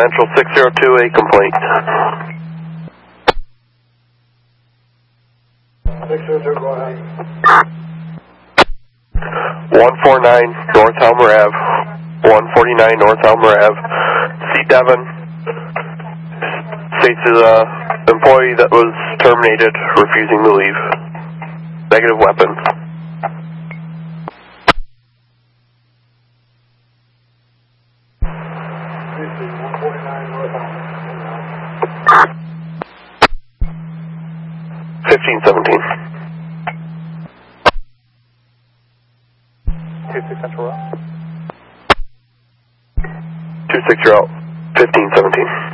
Central 602, a complaint. 602, go ahead. 149 North Elmer Ave. 149 North Elmer Ave. C. Devon states is an employee that was terminated, refusing to leave. Negative weapon. CC 149 North Elm. 1517. 26 Central Road. 26 you're out. 1517.